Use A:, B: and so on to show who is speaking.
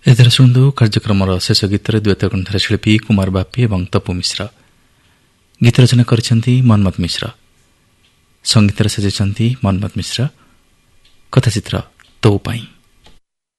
A: ଏଥିରେ ଶୁଣନ୍ତୁ କାର୍ଯ୍ୟକ୍ରମର ଶେଷ ଗୀତରେ ଦ୍ୱୈତ କଣ୍ଠରେ ଶିଳ୍ପୀ କୁମାର ବାପି ଏବଂ ତପୁ ମିଶ୍ର। ଗୀତ ରଚନା କରିଛନ୍ତି ମନ୍ମଥ ମିଶ୍ର, ସଙ୍ଗୀତରେ ସଜାଇଛନ୍ତି ମନ୍ମଥ ମିଶ୍ର, କଥାଚିତ୍ର ତୋ ପାଇଁ।